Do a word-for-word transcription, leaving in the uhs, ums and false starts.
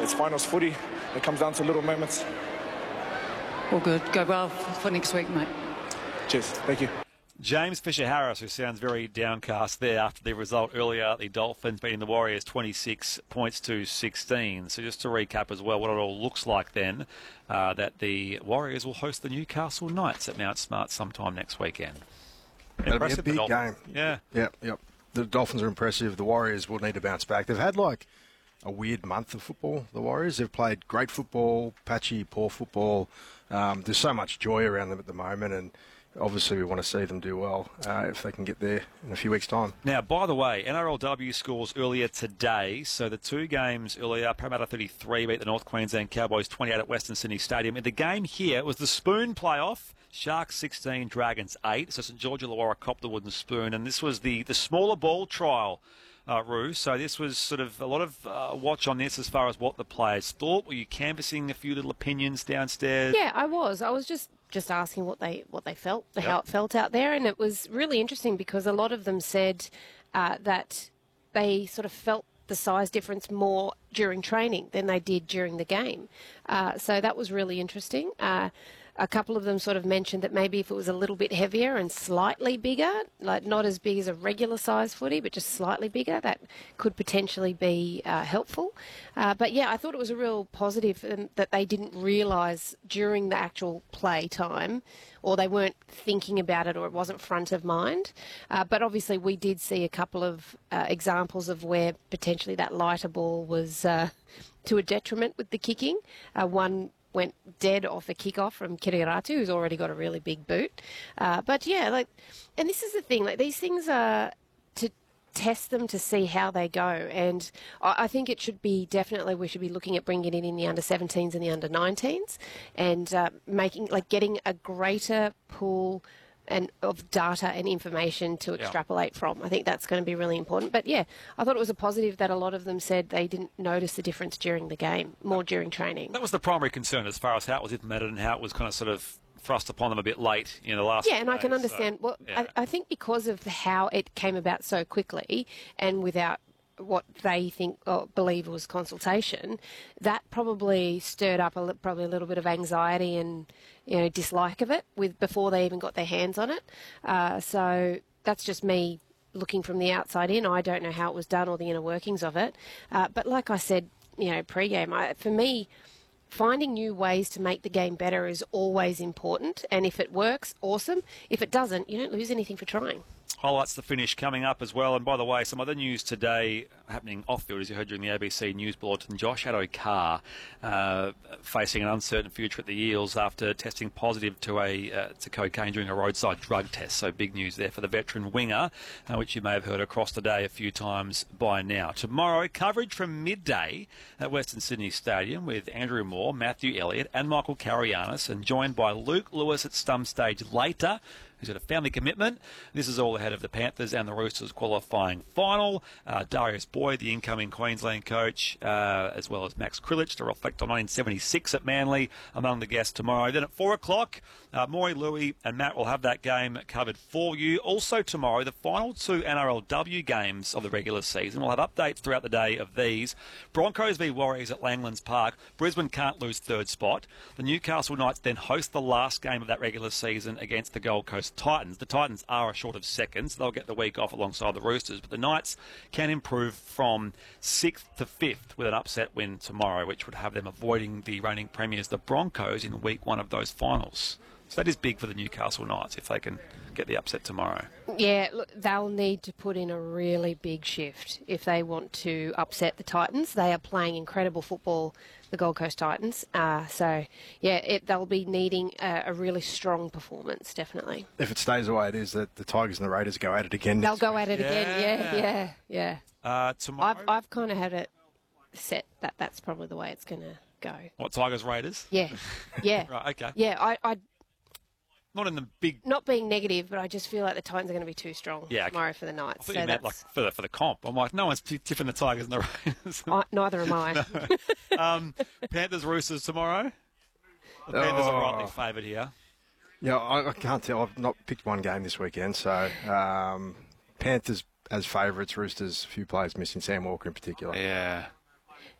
it's finals footy. It comes down to little moments. All good. Go well for next week, mate. Cheers. Thank you. James Fisher-Harris, who sounds very downcast there after the result earlier, the Dolphins beating the Warriors twenty-six points to sixteen. So just to recap as well what it all looks like then, uh, that the Warriors will host the Newcastle Knights at Mount Smart sometime next weekend. That'll be a big game. Yeah. Yep, yep. The Dolphins are impressive. The Warriors will need to bounce back. They've had like a weird month of football, the Warriors. They've played great football, patchy, poor football. Um, there's so much joy around them at the moment, and obviously we want to see them do well uh, if they can get there in a few weeks' time. Now, by the way, N R L W scores earlier today. So the two games earlier, Parramatta thirty-three beat the North Queensland Cowboys twenty-eight at Western Sydney Stadium. And the game here was the Spoon playoff. Sharks sixteen, Dragons eight. So St George Illawarra copped the wooden spoon. And this was the, the smaller ball trial, uh, Roo. So this was sort of a lot of uh, watch on this as far as what the players thought. Were you canvassing a few little opinions downstairs? Yeah, I was. I was just... just asking what they what they felt, Yep. how it felt out there, and it was really interesting because a lot of them said uh, that they sort of felt the size difference more during training than they did during the game. Uh, so that was really interesting. Uh, a couple of them sort of mentioned that maybe if it was a little bit heavier and slightly bigger, like not as big as a regular size footy, but just slightly bigger, that could potentially be uh, helpful. Uh, but yeah, I thought it was a real positive um, that they didn't realise during the actual play time, or they weren't thinking about it, or it wasn't front of mind. Uh, but obviously we did see a couple of uh, examples of where potentially that lighter ball was uh, to a detriment with the kicking. Uh, one went dead off a kick-off from Kiriratu, who's already got a really big boot. Uh, but yeah, like, and this is the thing, like these things are to test them to see how they go. And I, I think it should be definitely, we should be looking at bringing it in in the under seventeens and the under nineteens and uh, making, like getting a greater pool and of data and information to extrapolate yeah. from. I think that's going to be really important. But yeah, I thought it was a positive that a lot of them said they didn't notice the difference during the game, more during training. That was the primary concern as far as how it was implemented and how it was kind of sort of thrust upon them a bit late in the last Yeah, and days, I can understand. So, well, yeah. I, I think because of how it came about so quickly and without what they think or believe was consultation, that probably stirred up a, li- probably a little bit of anxiety and, you know, dislike of it with before they even got their hands on it. Uh, so that's just me looking from the outside in. I don't know how it was done or the inner workings of it. Uh, but like I said, you know, pre-game, I, for me, finding new ways to make the game better is always important. And if it works, awesome. If it doesn't, you don't lose anything for trying. Highlights the finish coming up as well. And by the way, some other news today happening off-field, as you heard during the A B C News Bulletin. Josh Addo-Carr uh, facing an uncertain future at the Eels after testing positive to a uh, to cocaine during a roadside drug test. So big news there for the veteran winger, uh, which you may have heard across the day a few times by now. Tomorrow, coverage from midday at Western Sydney Stadium with Andrew Moore, Matthew Elliott and Michael Carianis, and joined by Luke Lewis at some stage later, who's got a family commitment. This is all ahead of the Panthers and the Roosters qualifying final. Uh, Darius Boyd, the incoming Queensland coach, uh, as well as Max Krilich to reflect on nineteen seventy-six at Manly among the guests tomorrow. Then at four o'clock, uh, Maury, Louis and Matt will have that game covered for you. Also tomorrow, the final two N R L W games of the regular season. We'll have updates throughout the day of these. Broncos v Warriors at Langlands Park. Brisbane can't lose third spot. The Newcastle Knights then host the last game of that regular season against the Gold Coast Titans. The Titans are a short of second, so they'll get the week off alongside the Roosters. But the Knights can improve from sixth to fifth with an upset win tomorrow, which would have them avoiding the reigning premiers, the Broncos, in week one of those finals. So that is big for the Newcastle Knights if they can get the upset tomorrow. Yeah, look, they'll need to put in a really big shift if they want to upset the Titans. They are playing incredible football, the Gold Coast Titans. Uh, so, yeah, it, they'll be needing a, a really strong performance, definitely. If it stays the way it is, that the Tigers and the Raiders go at it again. They'll go at it Yeah. again, yeah, yeah, yeah. Uh, tomorrow, I've, I've kind of had it set that that's probably the way it's going to go. what, Tigers Raiders? Yeah, yeah. Right, okay. Yeah, I, I Not in the big... not being negative, but I just feel like the Titans are going to be too strong Yeah, okay. tomorrow for the I Knights. thought So you meant like that's, for the, for the comp. I'm like, no one's t- tipping the Tigers and the Raiders. I, neither am I. um, Panthers Roosters tomorrow. The Panthers are Oh. rightly favoured here. Yeah, I, I can't tell. I've not picked one game this weekend, so um, Panthers as favourites, Roosters, a few players missing, Sam Walker in particular. Yeah.